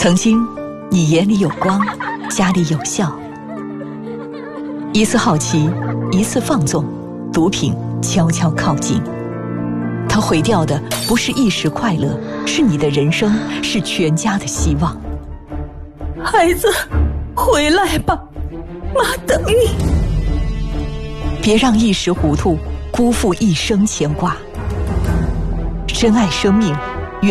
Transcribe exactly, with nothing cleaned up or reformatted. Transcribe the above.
曾经，你眼里有光，家里有笑。一次好奇，一次放纵，毒品悄悄靠近。它毁掉的不是一时快乐，是你的人生，是全家的希望。 孩子，回来吧，妈等你。 别让一时糊涂辜负一生牵挂。珍爱生命，